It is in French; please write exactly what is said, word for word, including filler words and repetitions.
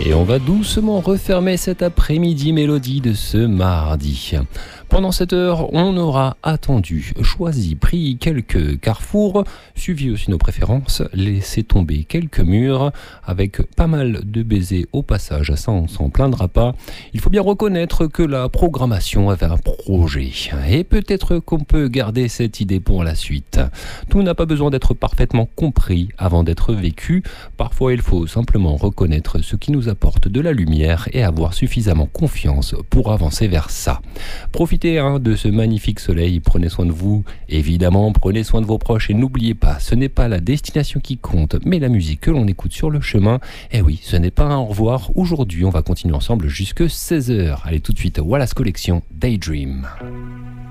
Et on va doucement refermer cet après-midi mélodie de ce mardi. Pendant cette heure, on aura attendu, choisi, pris quelques carrefours, suivi aussi nos préférences, laissé tomber quelques murs, avec pas mal de baisers au passage, ça on s'en plaindra pas. Il faut bien reconnaître que la programmation avait un projet, et peut-être qu'on peut garder cette idée pour la suite. Tout n'a pas besoin d'être parfaitement compris avant d'être vécu, parfois il faut simplement reconnaître ce qui nous apporte de la lumière et avoir suffisamment confiance pour avancer vers ça. Profitez Hein, de ce magnifique soleil, prenez soin de vous, évidemment, prenez soin de vos proches et n'oubliez pas, ce n'est pas la destination qui compte, mais la musique que l'on écoute sur le chemin. Et oui, ce n'est pas un au revoir, aujourd'hui on va continuer ensemble jusque seize heures. Allez tout de suite, Wallace Collection, Daydream.